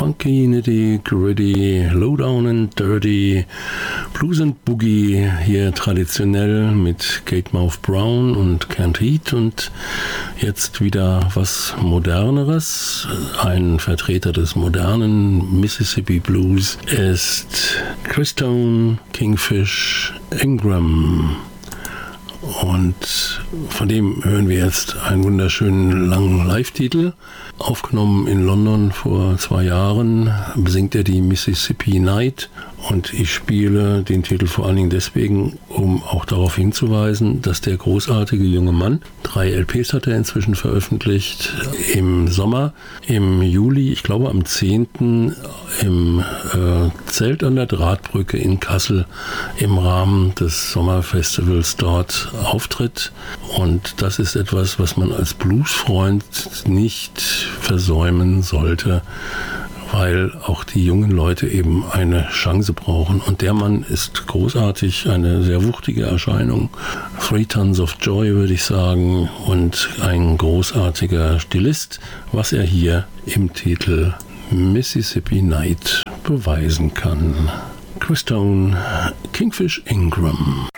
Funky, nitty, gritty, lowdown and dirty, Blues and Boogie, hier traditionell mit Gatemouth Brown und Canned Heat und jetzt wieder was Moderneres. Ein Vertreter des modernen Mississippi Blues ist Christone Kingfish Ingram. Und von dem hören wir jetzt einen wunderschönen langen Live-Titel. Aufgenommen in London vor 2 Jahren besingt er die Mississippi Night. Und ich spiele den Titel vor allen Dingen deswegen, um auch darauf hinzuweisen, dass der großartige junge Mann, 3 LPs hat er inzwischen veröffentlicht, im Sommer, im Juli, ich glaube am 10. im Zelt an der Drahtbrücke in Kassel im Rahmen des Sommerfestivals dort auftritt. Und das ist etwas, was man als Bluesfreund nicht versäumen sollte, weil auch die jungen Leute eben eine Chance brauchen. Und der Mann ist großartig, eine sehr wuchtige Erscheinung. 3 Tons of Joy, würde ich sagen, und ein großartiger Stilist, was er hier im Titel Mississippi Night beweisen kann. Christone Kingfish Ingram.